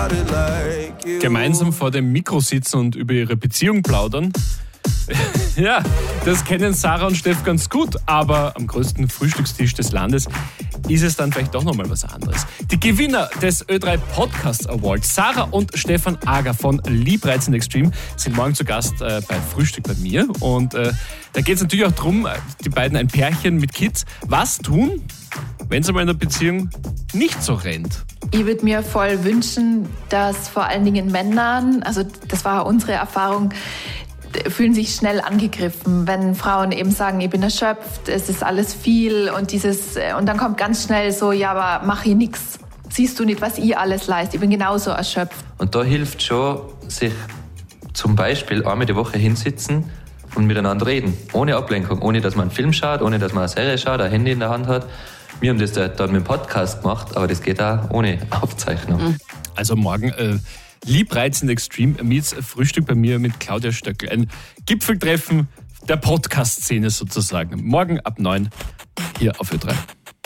Gemeinsam vor dem Mikro sitzen und über ihre Beziehung plaudern. Ja, das kennen Sarah und Steff ganz gut, aber am größten Frühstückstisch des Landes ist es dann vielleicht doch nochmal was anderes. Die Gewinner des Ö3 Podcast Awards, Sarah und Stefan Ager von Liebreizend Extreme, sind morgen zu Gast bei Frühstück bei mir. Und da geht es natürlich auch darum, die beiden ein Pärchen mit Kids, was tun, wenn es aber in der Beziehung nicht so rennt. Ich würde mir voll wünschen, dass vor allen Dingen Männern, also das war unsere Erfahrung, fühlen sich schnell angegriffen, wenn Frauen eben sagen, ich bin erschöpft, es ist alles viel und dann kommt ganz schnell so, ja, aber mach ich nichts. Siehst du nicht, was ich alles leiste? Ich bin genauso erschöpft. Und da hilft schon, sich zum Beispiel einmal die Woche hinsitzen und miteinander reden. Ohne Ablenkung, ohne dass man einen Film schaut, ohne dass man eine Serie schaut, ein Handy in der Hand hat. Wir haben das dann mit dem Podcast gemacht, aber das geht auch ohne Aufzeichnung. Also morgen Liebreizend Extreme meets Frühstück bei mir mit Claudia Stöckl. Ein Gipfeltreffen der Podcast-Szene sozusagen. Morgen ab 9 hier auf Ö3.